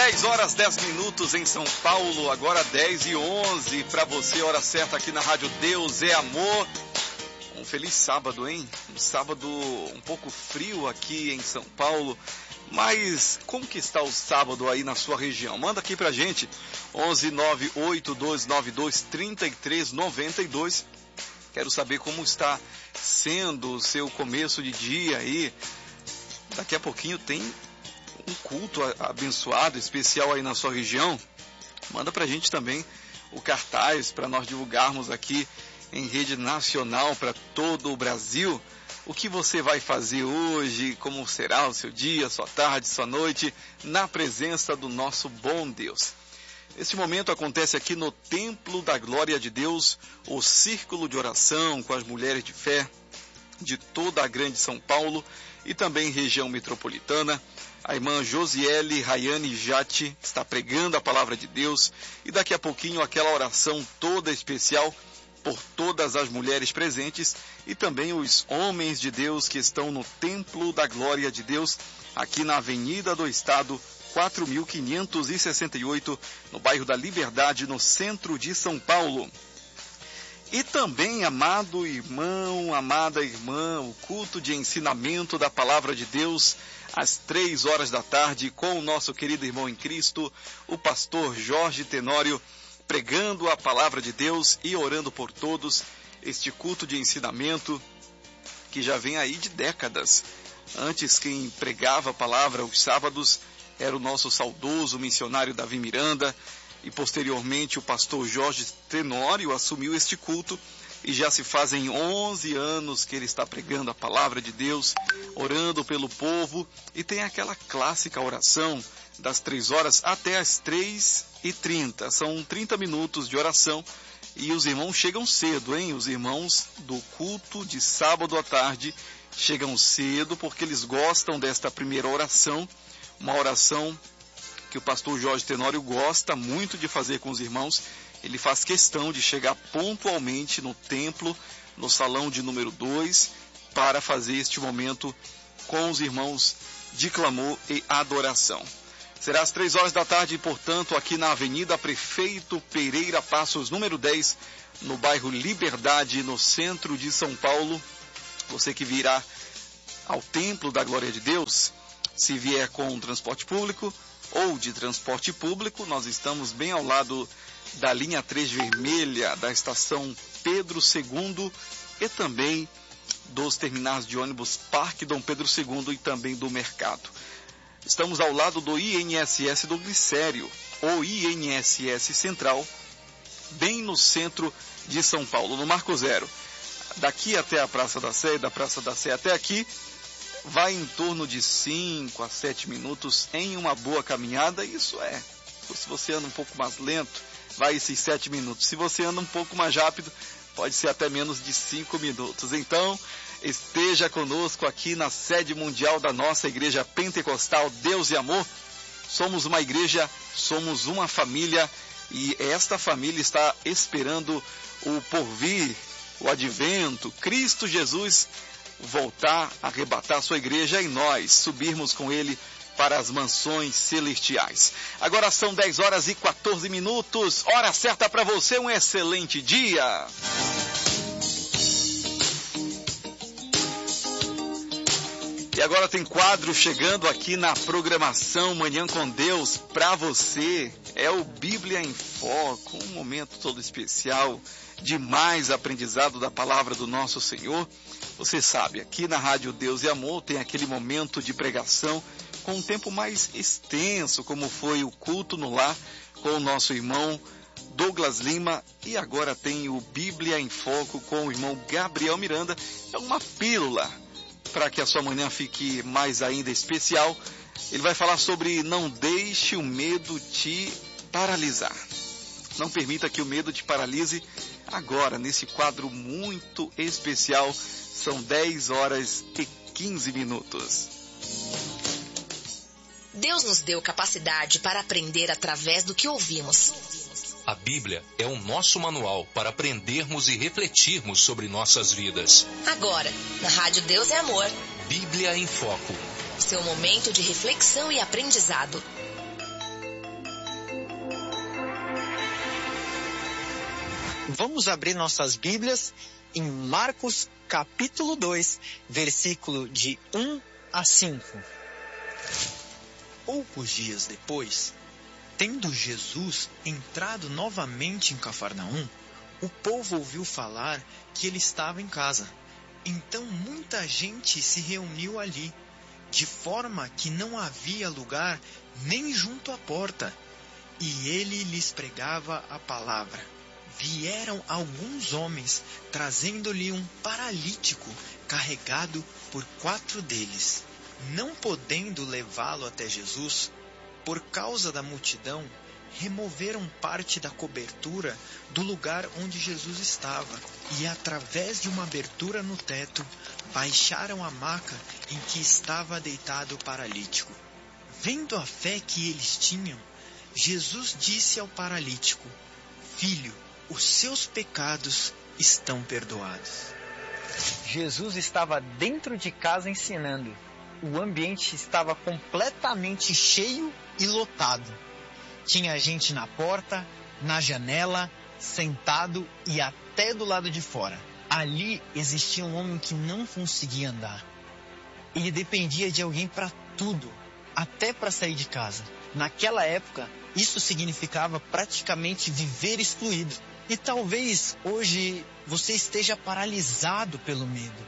10 horas 10 minutos em São Paulo, agora 10h11 para você, hora certa aqui na Rádio Deus é Amor. Um feliz sábado, hein? Um sábado um pouco frio aqui em São Paulo, mas como que está o sábado aí na sua região? Manda aqui pra gente, 11-98292-3392. Quero saber como está sendo o seu começo de dia aí. Daqui a pouquinho tem um culto abençoado, especial aí na sua região. Manda pra gente também o cartaz para nós divulgarmos aqui em rede nacional para todo o Brasil. O que você vai fazer hoje, como será o seu dia, sua tarde, sua noite, na presença do nosso bom Deus. Este momento acontece aqui no Templo da Glória de Deus, o círculo de oração com as mulheres de fé de toda a grande São Paulo e também região metropolitana. A irmã Josiele Rayane Jatti está pregando a palavra de Deus e daqui a pouquinho aquela oração toda especial por todas as mulheres presentes e também os homens de Deus que estão no Templo da Glória de Deus, aqui na Avenida do Estado, 4.568, no bairro da Liberdade, no centro de São Paulo. E também, amado irmão, amada irmã, o culto de ensinamento da Palavra de Deus, às 3 horas da tarde, com o nosso querido irmão em Cristo, o pastor Jorge Tenório, pregando a Palavra de Deus e orando por todos. Este culto de ensinamento que já vem aí de décadas. Antes, quem pregava a palavra aos sábados era o nosso saudoso missionário Davi Miranda, e posteriormente o pastor Jorge Tenório assumiu este culto, e já se fazem 11 anos que ele está pregando a palavra de Deus, orando pelo povo, e tem aquela clássica oração das 3 horas até as 3h30. São 30 minutos de oração, e os irmãos chegam cedo, hein? Os irmãos do culto de sábado à tarde chegam cedo, porque eles gostam desta primeira oração, uma oração que o pastor Jorge Tenório gosta muito de fazer com os irmãos. Ele faz questão de chegar pontualmente no templo, no salão de número 2, para fazer este momento com os irmãos de clamor e adoração. Será às 3 horas da tarde, portanto, aqui na Avenida Prefeito Pereira Passos, número 10, no bairro Liberdade, no centro de São Paulo. Você que virá ao Templo da Glória de Deus, se vier com transporte público ou de transporte público, nós estamos bem ao lado da linha 3 vermelha, da estação Pedro II e também dos terminais de ônibus Parque Dom Pedro II e também do mercado. Estamos ao lado do INSS do Glicério, ou INSS Central, bem no centro de São Paulo, no Marco Zero. Daqui até a Praça da Sé, da Praça da Sé até aqui, vai em torno de 5 a 7 minutos em uma boa caminhada. Isso é, se você anda um pouco mais lento, vai esses 7 minutos. Se você anda um pouco mais rápido, pode ser até menos de 5 minutos. Então, esteja conosco aqui na sede mundial da nossa Igreja Pentecostal Deus e Amor. Somos uma igreja, somos uma família, e esta família está esperando o porvir, o advento, Cristo Jesus voltar a arrebatar sua igreja e nós subirmos com ele para as mansões celestiais. Agora são 10 horas e 14 minutos, hora certa para você, um excelente dia. E agora tem quadro chegando aqui na programação Manhã com Deus para você. É o Bíblia em Foco, um momento todo especial de mais aprendizado da palavra do nosso Senhor. Você sabe, aqui na Rádio Deus e Amor tem aquele momento de pregação com um tempo mais extenso, como foi o culto no lar com o nosso irmão Douglas Lima, e agora tem o Bíblia em Foco com o irmão Gabriel Miranda. É uma pílula para que a sua manhã fique mais ainda especial. Ele vai falar sobre não deixe o medo te paralisar. Não permita que o medo te paralise agora, nesse quadro muito especial. São 10 horas e 15 minutos. Deus nos deu capacidade para aprender através do que ouvimos. A Bíblia é o nosso manual para aprendermos e refletirmos sobre nossas vidas. Agora, na Rádio Deus é Amor. Bíblia em Foco. Seu momento de reflexão e aprendizado. Vamos abrir nossas Bíblias em Marcos capítulo 2, versículo de 1 a 5. Poucos dias depois, tendo Jesus entrado novamente em Cafarnaum, o povo ouviu falar que ele estava em casa. Então muita gente se reuniu ali, de forma que não havia lugar nem junto à porta, e ele lhes pregava a palavra. Vieram alguns homens, trazendo-lhe um paralítico, carregado por 4 deles. Não podendo levá-lo até Jesus, por causa da multidão, removeram parte da cobertura do lugar onde Jesus estava e, através de uma abertura no teto, baixaram a maca em que estava deitado o paralítico. Vendo a fé que eles tinham, Jesus disse ao paralítico: Filho, os seus pecados estão perdoados. Jesus estava dentro de casa ensinando. O ambiente estava completamente cheio e lotado. Tinha gente na porta, na janela, sentado e até do lado de fora. Ali existia um homem que não conseguia andar. Ele dependia de alguém para tudo, até para sair de casa. Naquela época, isso significava praticamente viver excluído. E talvez hoje você esteja paralisado pelo medo.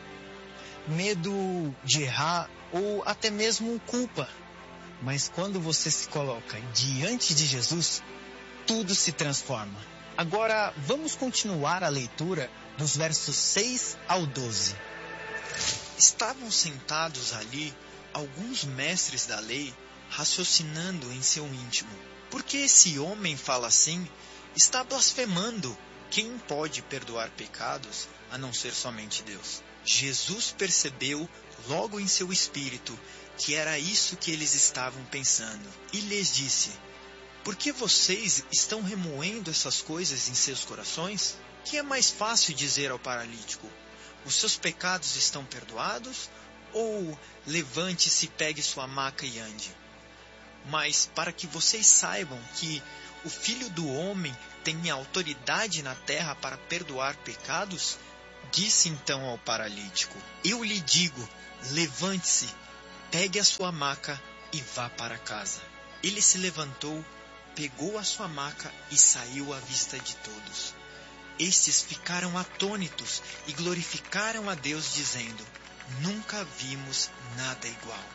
Medo de errar ou até mesmo culpa. Mas quando você se coloca diante de Jesus, tudo se transforma. Agora, vamos continuar a leitura dos versos 6 ao 12. Estavam sentados ali alguns mestres da lei, raciocinando em seu íntimo. Por que esse homem fala assim? Está blasfemando. Quem pode perdoar pecados, a não ser somente Deus? Jesus percebeu logo em seu espírito que era isso que eles estavam pensando, e lhes disse: Por que vocês estão remoendo essas coisas em seus corações? Que é mais fácil dizer ao paralítico: os seus pecados estão perdoados? Ou levante-se, pegue sua maca e ande? Mas para que vocês saibam que o Filho do Homem tem autoridade na terra para perdoar pecados, disse então ao paralítico: Eu lhe digo, levante-se, pegue a sua maca e vá para casa. Ele se levantou, pegou a sua maca e saiu à vista de todos. Estes ficaram atônitos e glorificaram a Deus, dizendo: Nunca vimos nada igual.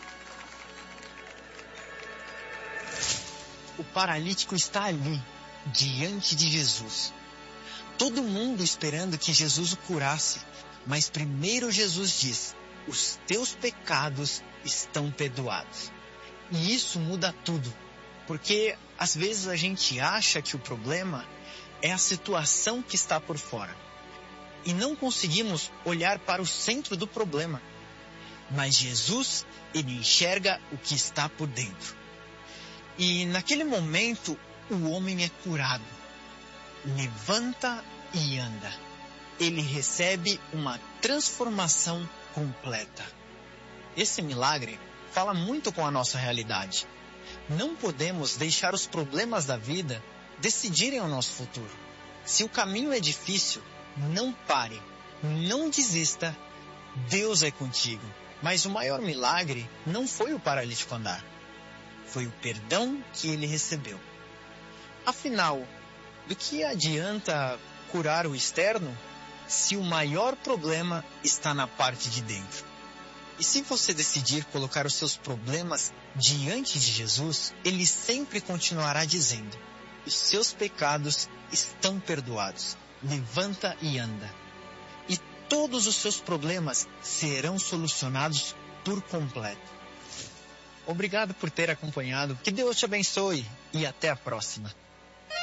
O paralítico está ali, diante de Jesus. Todo mundo esperando que Jesus o curasse, mas primeiro Jesus diz: os teus pecados estão perdoados. E isso muda tudo, porque às vezes a gente acha que o problema é a situação que está por fora. E não conseguimos olhar para o centro do problema. Mas Jesus, ele enxerga o que está por dentro. E naquele momento, o homem é curado. Levanta e anda. Ele recebe uma transformação completa. Esse milagre fala muito com a nossa realidade. Não podemos deixar os problemas da vida decidirem o nosso futuro. Se o caminho é difícil, não pare, não desista. Deus é contigo. Mas o maior milagre não foi o paralítico andar. Foi o perdão que ele recebeu. Afinal, do que adianta curar o externo se o maior problema está na parte de dentro? E se você decidir colocar os seus problemas diante de Jesus, ele sempre continuará dizendo: os seus pecados estão perdoados. Levanta e anda. E todos os seus problemas serão solucionados por completo. Obrigado por ter acompanhado. Que Deus te abençoe e até a próxima.